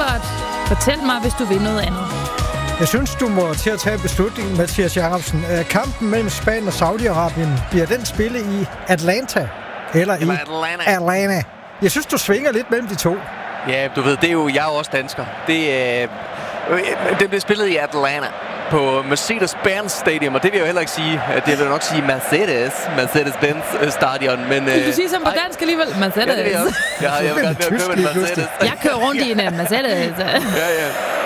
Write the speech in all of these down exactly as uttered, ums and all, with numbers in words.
godt. Fortæl mig, hvis du vil noget andet. Jeg synes, du må til at tage beslutningen, Mathias Jacobsen. Kampen mellem Spanien og Saudi-Arabien, bliver den spillet i Atlanta? Eller i Atlanta. Atlanta? Jeg synes, du svinger lidt mellem de to. Ja, du ved, det er jo, jeg er jo også dansker. Det, øh, det bliver spillet i Atlanta på Mercedes-Benz Stadium, og det vil jeg jo heller ikke sige. Det vil nok sige Mercedes, Mercedes-Benz Stadion, men... Vil du sige som på dansk alligevel? Mercedes. Ja, det vil jeg også. Ja, jeg vil godt købe en Mercedes. Jeg kører rundt i en Mercedes. Ja, ja.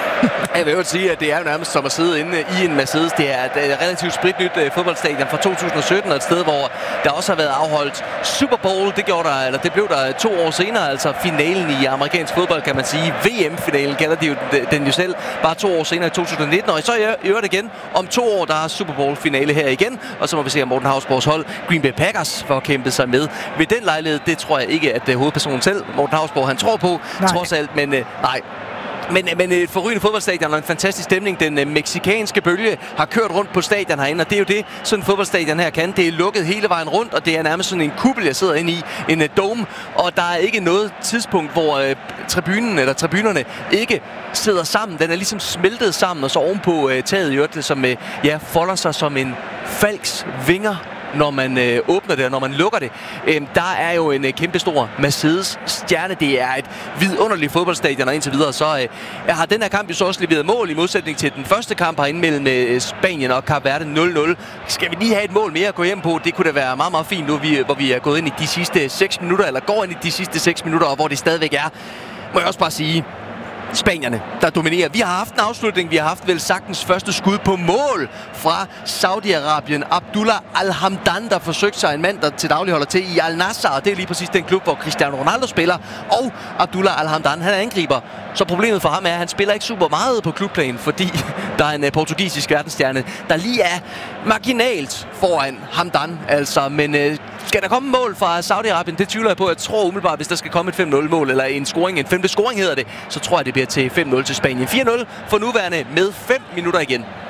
Jeg vil jo sige, at det er jo nærmest som at sidde inde i en Mercedes. Det er et relativt spritnyt fodboldstadion fra to tusind og sytten, og et sted, hvor der også har været afholdt Super Bowl. Det gjorde der, eller det blev der to år senere, altså finalen i amerikansk fodbold, kan man sige. V M-finalen kalder de jo den jo selv, bare to år senere i to tusind og nitten. Og så i øvrigt igen, om to år, der er Super Bowl-finale her igen. Og så må vi se, om Morten Hausborgs hold, Green Bay Packers, får kæmpet sig med. Ved den lejlighed, det tror jeg ikke, at hovedpersonen selv, Morten Hausborg, han tror på, nej. trods alt, men øh, nej. Men, men et forrygende fodboldstadion og en fantastisk stemning. Den øh, meksikanske bølge har kørt rundt på stadion herinde, og det er jo det, sådan en fodboldstadion her kan. Det er lukket hele vejen rundt, og det er nærmest sådan en kuppel, jeg sidder inde i, en uh, dome. Og der er ikke noget tidspunkt, hvor øh, tribunen eller tribunerne ikke sidder sammen. Den er ligesom smeltet sammen, og så ovenpå øh, taget i øvrigt, som øh, ja, folder sig som en falks vinger, når man øh, åbner det, og når man lukker det. Øhm, der er jo en øh, kæmpestor Mercedes-stjerne. Det er et vidunderligt fodboldstadion, og indtil videre så øh, har den her kamp jo så også leveret mål i modsætning til den første kamp herinde mellem øh, Spanien og Kap Verde nul nul. Skal vi lige have et mål mere at gå hjem på? Det kunne da være meget, meget fint nu, vi, hvor vi er gået ind i de sidste seks minutter, eller går ind i de sidste seks minutter, og hvor det stadigvæk er. Må jeg også bare sige, Spanierne, der dominerer. Vi har haft en afslutning. Vi har haft vel sagtens første skud på mål fra Saudi-Arabien. Abdullah Al-Hamdan, der forsøgte sig, en mand, der til daglig holder til i Al-Nassr. Det er lige præcis den klub, hvor Cristiano Ronaldo spiller. Og Abdullah Al-Hamdan, han er angriber. Så problemet for ham er, at han spiller ikke super meget på klubplan, fordi der er en uh, portugisisk verdensstjerne, der lige er marginalt foran Hamdan. Altså, men uh, skal der komme mål fra Saudi-Arabien? Det tvivler jeg på. Jeg tror umiddelbart, hvis der skal komme et fem nul mål, eller en scoring, en femte scoring hedder det, så tror jeg, det bliver til fem nul til Spanien. fire nul for nuværende med fem minutter igen.